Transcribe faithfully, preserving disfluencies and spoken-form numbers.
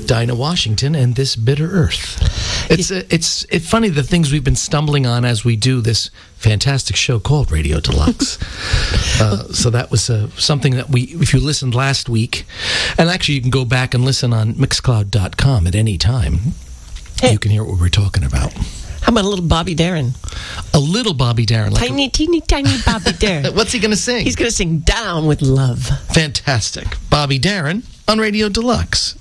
Dinah Washington and This Bitter Earth. It's uh, it's it's funny the things we've been stumbling on as we do this fantastic show called Radio Deluxe. uh, so that was uh, something that we, if you listened last week, and actually you can go back and listen on mixcloud dot com at any time. Hey. You can hear what we're talking about. How about a little Bobby Darin? A little Bobby Darin. Like tiny, a- teeny, tiny Bobby Darin. What's he going to sing? He's going to sing Down with Love. Fantastic. Bobby Darin on Radio Deluxe.